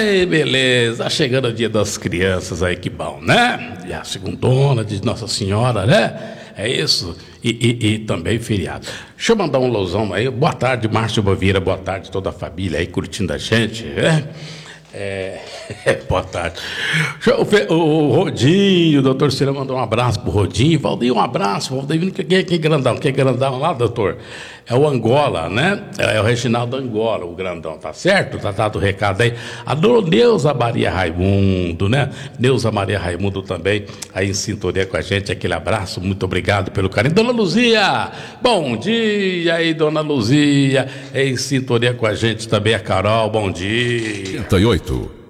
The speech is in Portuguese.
Ei, beleza, chegando o dia das crianças aí, que bom, né? E a segundona de Nossa Senhora, né? É isso, e também feriado. Deixa eu mandar um lousão aí. Boa tarde, Márcio Bovira, boa tarde toda a família aí curtindo a gente, né? Boa tarde. O Rodinho, o doutor Cira mandou um abraço pro Rodinho. Valdeir, um abraço. Valdeir, quem é grandão? Quem é grandão lá, doutor? É o Angola, né? É o Reginaldo Angola, o grandão, tá certo? Tá dado o recado aí. A dona Neuza Maria Raimundo, né? Neuza Maria Raimundo também aí em sintonia com a gente. Aquele abraço, muito obrigado pelo carinho. Dona Luzia, bom dia aí, dona Luzia. Em sintonia com a gente também a Carol, bom dia. 88.